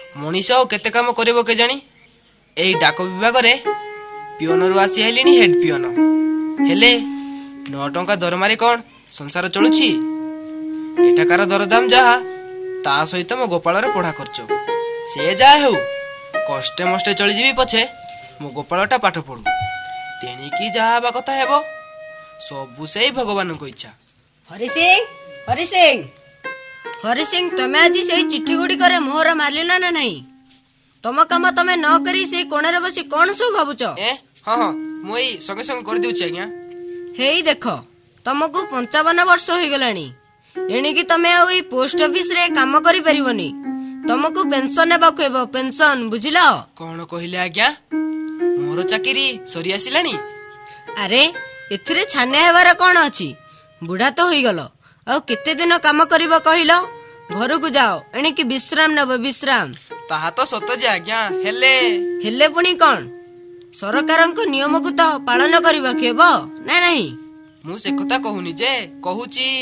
मनीष आउ केते काम करिवो केजानी एई डाक विभाग रे पियोन रु आसी हेलिनी हेड पियोन हेले 9 टंका दरमारी कोन संसार चलुछि एठाकार दरदाम जहा ता सहित मो गोपाल रे पढ़ा खर्च से जा हेउ कष्टे मष्टे चली जीवी पछे मो गोपालटा पाठ पढु तेणिकी जहा बा कथा हेबो सबु सेई भगवान को इच्छा। हरि सिंह तमे आज से चिट्ठी गुडी करे मोहर मारलिना ना नहीं तम काम तमे न करी से कोणे रे बसी कोन सब भाबुच हां हां मोई संगे संगे कर दिउ छी आज्ञा हेई देखो तुमको 55 वर्ष हो गलानी एणिकी तमे आ ई पोस्ट ऑफिस रे काम करि परिबनी तुमको पेंशन नेबाक हेबो पेंशन बुझिला कोन कहिले आज्ञा मोर चाकरी सरी आसिलानी अरे एथिरे छाने हेबार कोन अछि बुढ़ा तो होई गलो आ केते दिन काम करिवो कहिलो घर को जाओ एणिकी विश्राम नेबो विश्राम ताहा तो सत जे आज्ञा हेले पुणी कोन सरकारक नियम को तो पालन करिवो केबो ना नहीं मु से कथा कहूनी जे कहूची